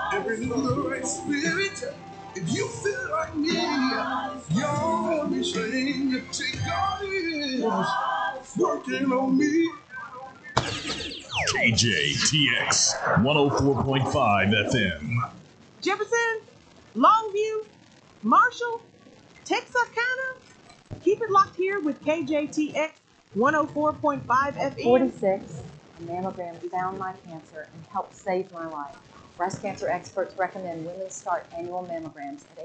Renew the right spirit. If you feel like me, you're be saying, take God is working on me. KJTX 104.5 FM. Jefferson, Longview, Marshall, Texarkana. Keep it locked here with KJTX 104.5 FM. 46, a mammogram found my cancer and helped save my life. Breast cancer experts recommend women start annual mammograms at